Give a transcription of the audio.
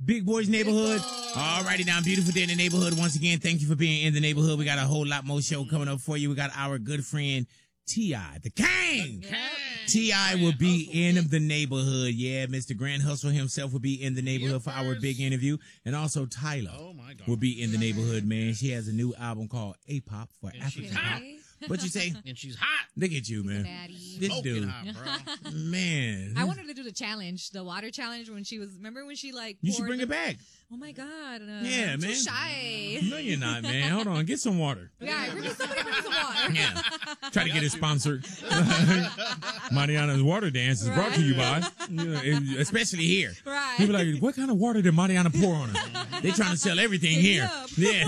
Big Boys Neighborhood. All righty now, beautiful day in the neighborhood. Once again, thank you for being in the neighborhood. We got a whole lot more show coming up for you. We got our good friend T.I., the King. T.I. will be in the neighborhood. Yeah, Mr. Grand Hustle himself will be in the neighborhood for our big interview. And also Tyler will be in the neighborhood, man. She has a new album called A-Pop for African Pop. What you say? And she's hot. Look at you, man. This dude. Hot, bro. Man. I wanted to do the challenge, the water challenge when she was, remember when she like You should bring it back. Oh my God. Yeah, I'm man. too shy. No, you're not, man. Hold on. Get some water. Yeah, somebody bring some water. Yeah. Try to get it sponsored. Mariana's Water Dance is brought to you by, especially here. Right. People are like, what kind of water did Mariana pour on her? They trying to sell everything here. Yeah.